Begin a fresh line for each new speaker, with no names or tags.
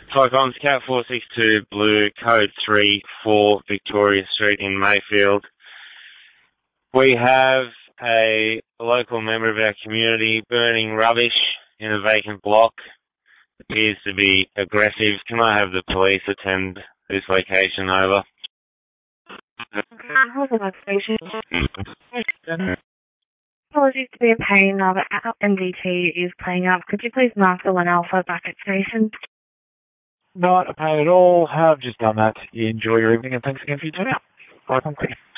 Tycons, Cat 462 Blue, code 34 Victoria Street in Mayfield. We have a local member of our community burning rubbish in a vacant block. Appears to be aggressive. Can I have the police attend this location over?
Hold on, station. Apologies to be a pain now, but our MDT is playing up. Could you please mark the 1 Alpha back at station?
Not a pain at all. Have just done that. You enjoy your evening, and thanks again for your turn out. Bye,